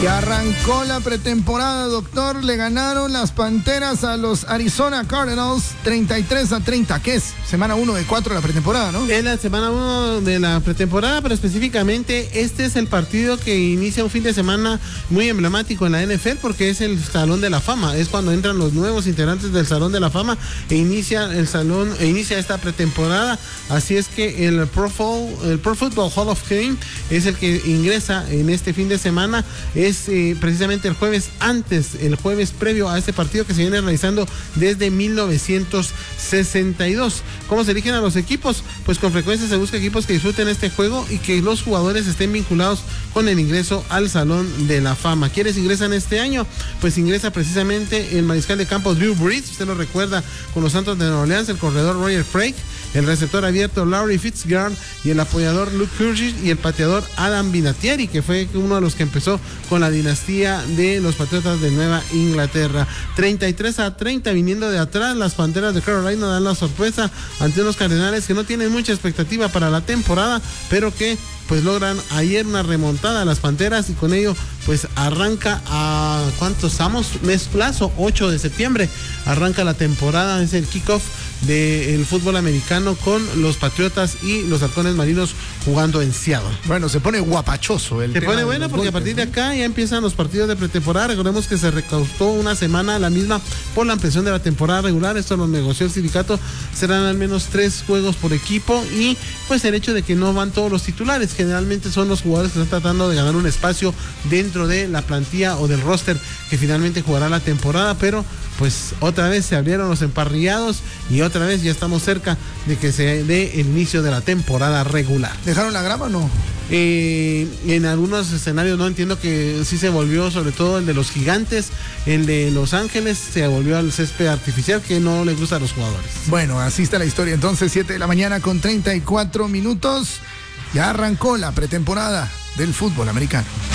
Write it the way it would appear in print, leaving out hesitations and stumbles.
Y arrancó la pretemporada, doctor. Le ganaron las Panteras a los Arizona Cardinals 33-30. ¿Qué es? Semana 1 de 4 de la pretemporada, ¿no? Es la semana 1 de la pretemporada, pero específicamente este es el partido que inicia un fin de semana muy emblemático en la NFL porque es el Salón de la Fama. Es cuando entran los nuevos integrantes del Salón de la Fama e inicia esta pretemporada. Así es que el Pro Football Hall of Fame es el que ingresa en este fin de semana. Es precisamente el jueves previo a este partido que se viene realizando desde 1962. ¿Cómo se eligen a los equipos? Pues con frecuencia se busca equipos que disfruten este juego y que los jugadores estén vinculados con el ingreso al Salón de la Fama. ¿Quiénes ingresan este año? Pues ingresa precisamente el mariscal de campo Drew Brees, usted lo recuerda, con los Santos de Nueva Orleans, el corredor Roger Craig, el receptor abierto Larry Fitzgerald y el apoyador Luke Kurzish y el pateador Adam Vinatieri, que fue uno de los que empezó con la dinastía de los Patriotas de Nueva Inglaterra. 33-30 viniendo de atrás, las Panteras de Carolina dan la sorpresa ante unos Cardenales que no tienen mucha expectativa para la temporada, pero que pues logran ayer una remontada a las Panteras y con ello pues arranca a ¿cuántos estamos? Mes plazo, 8 de septiembre arranca la temporada, es el kickoff del fútbol americano con los Patriotas y los Halcones Marinos jugando en Seattle. Bueno, se pone guapachoso el tema. Se pone bueno porque golpes, a partir de acá ya empiezan los partidos de pretemporada. Recordemos que se recautó una semana la misma por la ampliación de la temporada regular. Esto lo negoció el sindicato. Serán al menos 3 juegos por equipo y pues el hecho de que no van todos los titulares. Generalmente son los jugadores que están tratando de ganar un espacio dentro de la plantilla o del roster que finalmente jugará la temporada, pero pues otra vez se abrieron los emparrillados y otra vez ya estamos cerca de que se dé el inicio de la temporada regular. ¿Dejaron la grama o no? En algunos escenarios no, entiendo que sí se volvió, sobre todo el de los Gigantes, el de Los Ángeles, se volvió al césped artificial que no les gusta a los jugadores. Bueno, así está la historia. Entonces 7 de la mañana con 34 minutos. Ya arrancó la pretemporada del fútbol americano.